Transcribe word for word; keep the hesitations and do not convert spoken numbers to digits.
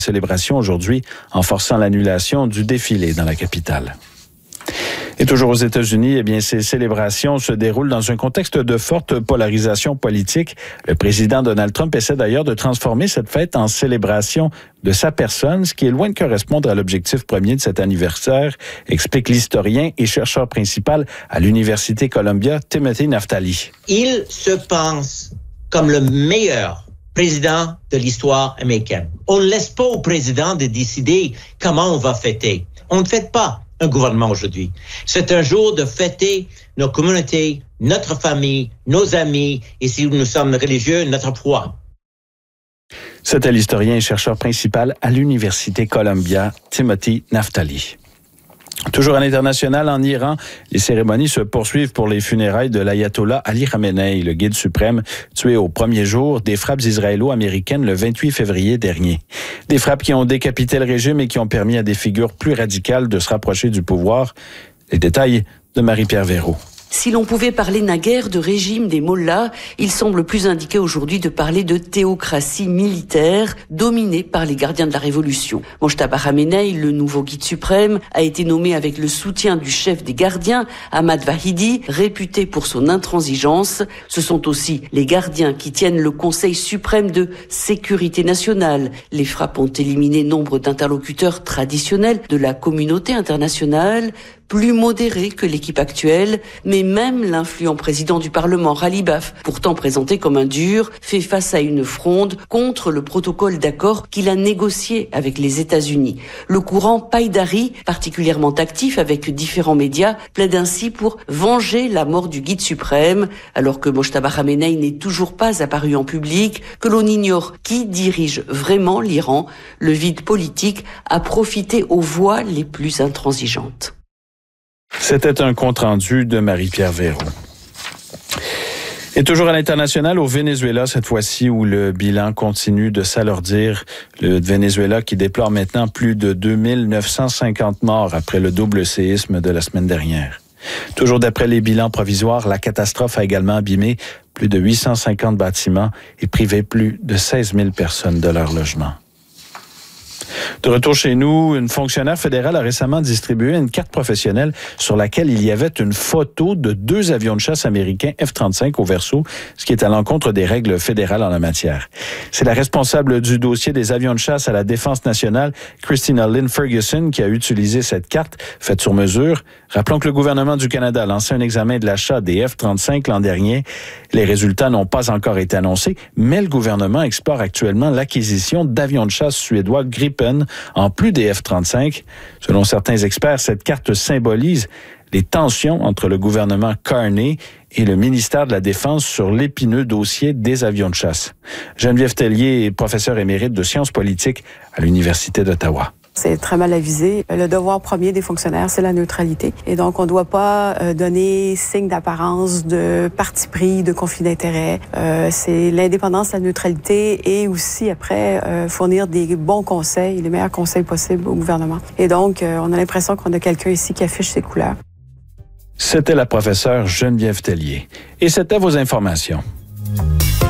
célébration aujourd'hui en forçant l'annulation du défilé dans la capitale. Et toujours aux États-Unis, eh bien, ces célébrations se déroulent dans un contexte de forte polarisation politique. Le président Donald Trump essaie d'ailleurs de transformer cette fête en célébration de sa personne, ce qui est loin de correspondre à l'objectif premier de cet anniversaire, explique l'historien et chercheur principal à l'Université Columbia, Timothy Naftali. Il se pense comme le meilleur président de l'histoire américaine. On ne laisse pas au président de décider comment on va fêter. On ne fête pas un gouvernement aujourd'hui. C'est un jour de fêter nos communautés, notre famille, nos amis, et si nous sommes religieux, notre foi. C'était l'historien et chercheur principal à l'Université Columbia, Timothy Naftali. Toujours à l'international, en Iran, les cérémonies se poursuivent pour les funérailles de l'ayatollah Ali Khamenei, le guide suprême, tué au premier jour des frappes israélo-américaines le vingt-huit février dernier. Des frappes qui ont décapité le régime et qui ont permis à des figures plus radicales de se rapprocher du pouvoir. Les détails de Marie-Pierre Véraud. Si l'on pouvait parler naguère de régime des mollahs, il semble plus indiqué aujourd'hui de parler de théocratie militaire dominée par les gardiens de la révolution. Mojtaba Khamenei, le nouveau guide suprême, a été nommé avec le soutien du chef des gardiens, Ahmad Vahidi, réputé pour son intransigeance. Ce sont aussi les gardiens qui tiennent le Conseil suprême de sécurité nationale. Les frappes ont éliminé nombre d'interlocuteurs traditionnels de la communauté internationale, plus modérés que l'équipe actuelle, mais même l'influent président du Parlement, Ghalibaf, pourtant présenté comme un dur, fait face à une fronde contre le protocole d'accord qu'il a négocié avec les États-Unis. Le courant Païdari, particulièrement actif avec différents médias, plaide ainsi pour venger la mort du guide suprême, alors que Mojtaba Khamenei n'est toujours pas apparu en public, que l'on ignore qui dirige vraiment l'Iran. Le vide politique a profité aux voix les plus intransigeantes. C'était un compte-rendu de Marie-Pierre Véraud. Et toujours à l'international, au Venezuela, cette fois-ci, où le bilan continue de s'alourdir. Le Venezuela qui déplore maintenant plus de deux mille neuf cent cinquante morts après le double séisme de la semaine dernière. Toujours d'après les bilans provisoires, la catastrophe a également abîmé plus de huit cent cinquante bâtiments et privé plus de seize mille personnes de leur logement. De retour chez nous, une fonctionnaire fédérale a récemment distribué une carte professionnelle sur laquelle il y avait une photo de deux avions de chasse américains F trente-cinq au verso, ce qui est à l'encontre des règles fédérales en la matière. C'est la responsable du dossier des avions de chasse à la Défense nationale, Christina Lynn Ferguson, qui a utilisé cette carte faite sur mesure. Rappelons que le gouvernement du Canada a lancé un examen de l'achat des F trente-cinq l'an dernier. Les résultats n'ont pas encore été annoncés, mais le gouvernement explore actuellement l'acquisition d'avions de chasse suédois Gripen, en plus des F trente-cinq. Selon certains experts, cette carte symbolise les tensions entre le gouvernement Carney et le ministère de la Défense sur l'épineux dossier des avions de chasse. Geneviève Tellier est professeure émérite de sciences politiques à l'Université d'Ottawa. C'est très mal avisé. Le devoir premier des fonctionnaires, c'est la neutralité. Et donc, on ne doit pas euh, donner signe d'apparence de parti pris, de conflit d'intérêts. Euh, c'est l'indépendance, la neutralité et aussi, après, euh, fournir des bons conseils, les meilleurs conseils possibles au gouvernement. Et donc, euh, on a l'impression qu'on a quelqu'un ici qui affiche ses couleurs. C'était la professeure Geneviève Tellier. Et c'était vos informations.